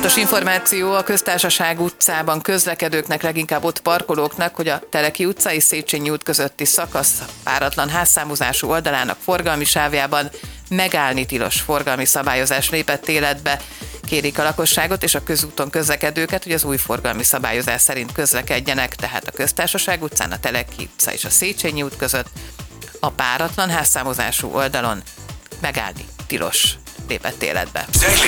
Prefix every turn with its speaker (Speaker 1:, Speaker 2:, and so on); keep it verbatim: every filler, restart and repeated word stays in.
Speaker 1: Fontos információ a Köztársaság utcában közlekedőknek, leginkább ott parkolóknak, hogy a Teleki utca és Széchenyi út közötti szakasz páratlan házszámozású oldalának forgalmi sávjában megállni tilos forgalmi szabályozás lépett életbe. Kérik a lakosságot és a közúton közlekedőket, hogy az új forgalmi szabályozás szerint közlekedjenek, tehát a Köztársaság utcán, a Teleki utca és a Széchenyi út között a páratlan házszámozású oldalon megállni tilos lépett életbe.